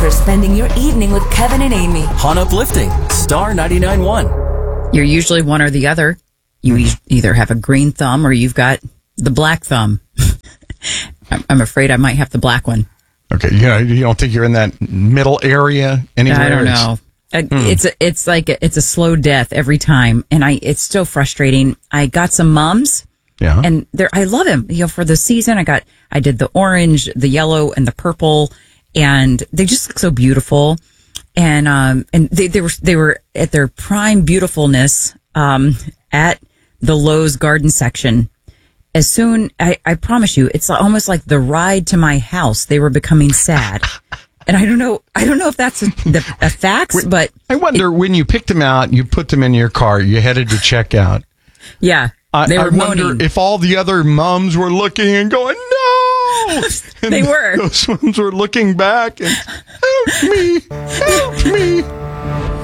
for spending your evening with Kevin and Amy. On Uplifting, Star 99.1. You're usually one or the other. You either have a green thumb or you've got the black thumb. I'm afraid I might have the black one. Okay, you don't think you're in that middle area anywhere? I don't know. It's like it's a slow death every time, and it's so frustrating. I got some mums, and I love them. For the season, I did the orange, the yellow, and the purple, and they just look so beautiful. And they were at their prime beautifulness at the Lowe's garden section. As soon, I promise you, it's almost like the ride to my house. They were becoming sad. And I don't know if that's a facts, but I wonder when you picked them out, you put them in your car, you headed to checkout. Yeah. They were wonder if all the other moms were looking and going, no! And they were. Those ones were looking back and, help me, help